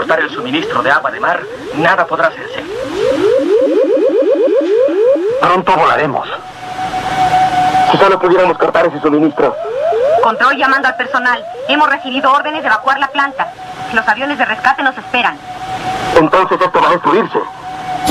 cortar el suministro de agua de mar, nada podrá hacerse. Pronto volaremos. Si solo pudiéramos cortar ese suministro. Control llamando al personal. Hemos recibido órdenes de evacuar la planta. Los aviones de rescate nos esperan. Entonces esto va a destruirse.